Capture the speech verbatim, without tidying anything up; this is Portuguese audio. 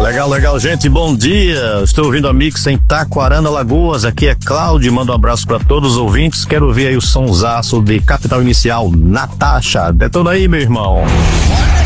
Legal, legal, gente, bom dia. Estou ouvindo a Mix em Taquarana, Lagoas. Aqui é Cláudio, manda um abraço para todos os ouvintes. Quero ouvir aí o sonsaço de Capital Inicial, Natasha. Detona aí, meu irmão.